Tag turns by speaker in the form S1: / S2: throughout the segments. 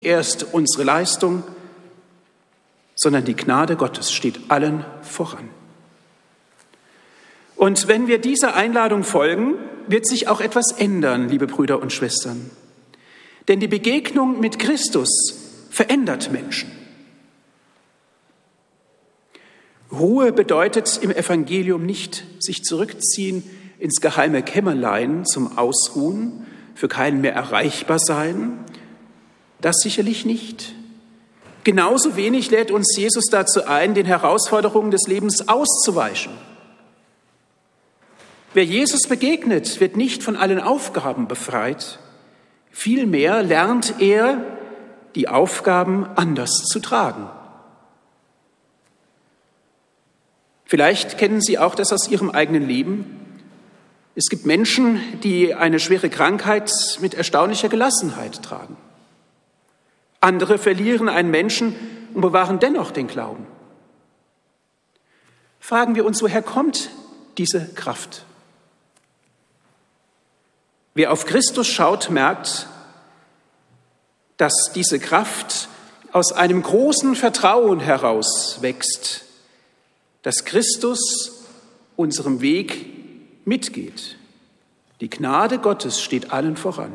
S1: erst unsere Leistung, sondern die Gnade Gottes steht allen voran. Und wenn wir dieser Einladung folgen, wird sich auch etwas ändern, liebe Brüder und Schwestern. Denn die Begegnung mit Christus verändert Menschen. Ruhe bedeutet im Evangelium nicht sich zurückziehen ins geheime Kämmerlein zum Ausruhen, für keinen mehr erreichbar sein. Das sicherlich nicht. Genauso wenig lädt uns Jesus dazu ein, den Herausforderungen des Lebens auszuweichen. Wer Jesus begegnet, wird nicht von allen Aufgaben befreit. Vielmehr lernt er, die Aufgaben anders zu tragen. Vielleicht kennen Sie auch das aus Ihrem eigenen Leben. Es gibt Menschen, die eine schwere Krankheit mit erstaunlicher Gelassenheit tragen. Andere verlieren einen Menschen und bewahren dennoch den Glauben. Fragen wir uns, woher kommt diese Kraft? Wer auf Christus schaut, merkt, dass diese Kraft aus einem großen Vertrauen heraus wächst, dass Christus unserem Weg mitgeht. Die Gnade Gottes steht allen voran.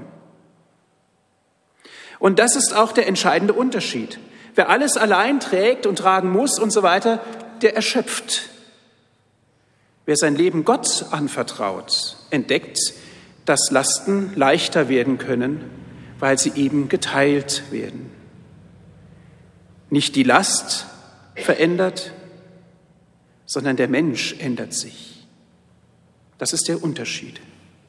S1: Und das ist auch der entscheidende Unterschied. Wer alles allein trägt und tragen muss und so weiter, der erschöpft. Wer sein Leben Gott anvertraut, entdeckt, dass Lasten leichter werden können, weil sie eben geteilt werden. Nicht die Last verändert, sondern der Mensch ändert sich. Das ist der Unterschied.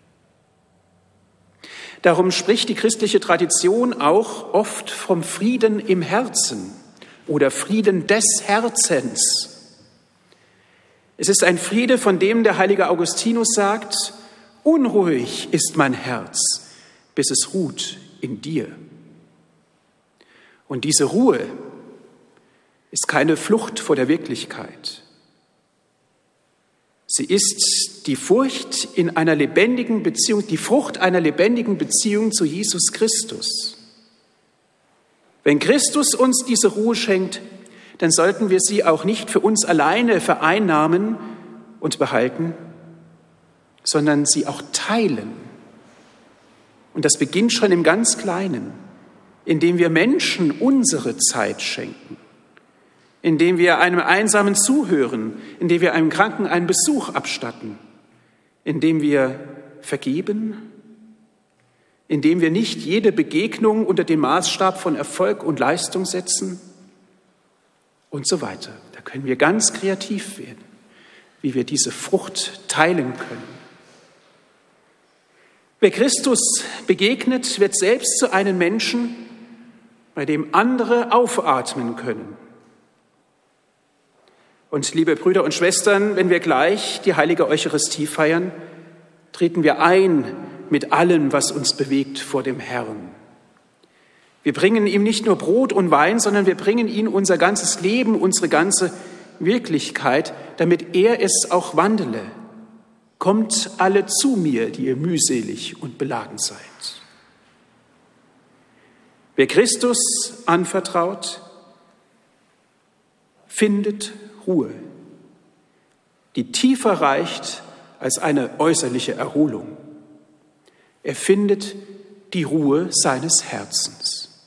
S1: Darum spricht die christliche Tradition auch oft vom Frieden im Herzen oder Frieden des Herzens. Es ist ein Friede, von dem der heilige Augustinus sagt, unruhig ist mein Herz, bis es ruht in dir. Und diese Ruhe ist keine Flucht vor der Wirklichkeit. Sie ist die Frucht einer lebendigen Beziehung zu Jesus Christus. Wenn Christus uns diese Ruhe schenkt, dann sollten wir sie auch nicht für uns alleine vereinnahmen und behalten, sondern sie auch teilen. Und das beginnt schon im ganz Kleinen, indem wir Menschen unsere Zeit schenken, indem wir einem Einsamen zuhören, indem wir einem Kranken einen Besuch abstatten, indem wir vergeben, indem wir nicht jede Begegnung unter den Maßstab von Erfolg und Leistung setzen und so weiter. Da können wir ganz kreativ werden, wie wir diese Frucht teilen können. Wer Christus begegnet, wird selbst zu einem Menschen, bei dem andere aufatmen können. Und liebe Brüder und Schwestern, wenn wir gleich die heilige Eucharistie feiern, treten wir ein mit allem, was uns bewegt, vor dem Herrn. Wir bringen ihm nicht nur Brot und Wein, sondern wir bringen ihm unser ganzes Leben, unsere ganze Wirklichkeit, damit er es auch wandele. Kommt alle zu mir, die ihr mühselig und beladen seid. Wer Christus anvertraut, findet Ruhe, die tiefer reicht als eine äußerliche Erholung. Er findet die Ruhe seines Herzens.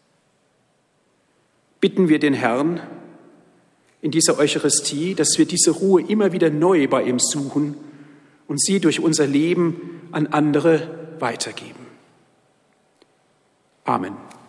S1: Bitten wir den Herrn in dieser Eucharistie, dass wir diese Ruhe immer wieder neu bei ihm suchen und sie durch unser Leben an andere weitergeben. Amen.